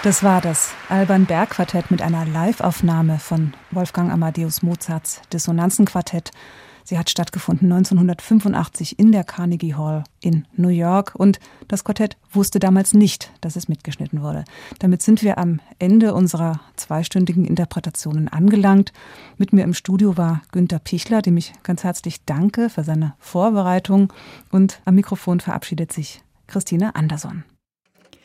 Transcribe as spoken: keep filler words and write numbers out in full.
Das war das Alban Berg Quartett mit einer Live-Aufnahme von Wolfgang Amadeus Mozarts Dissonanzenquartett. Sie hat stattgefunden neunzehnhundertfünfundachtzig in der Carnegie Hall in New York und das Quartett wusste damals nicht, dass es mitgeschnitten wurde. Damit sind wir am Ende unserer zweistündigen Interpretationen angelangt. Mit mir im Studio war Günter Pichler, dem ich ganz herzlich danke für seine Vorbereitung, und am Mikrofon verabschiedet sich Christine Anderson.